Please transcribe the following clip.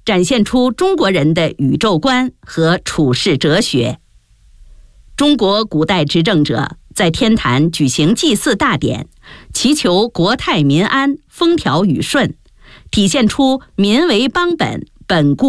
展现出中国人的宇宙观和处世哲学。中国古代执政者在天坛举行祭祀大典，祈求国泰民安、风调雨顺，体现出民为邦本、本固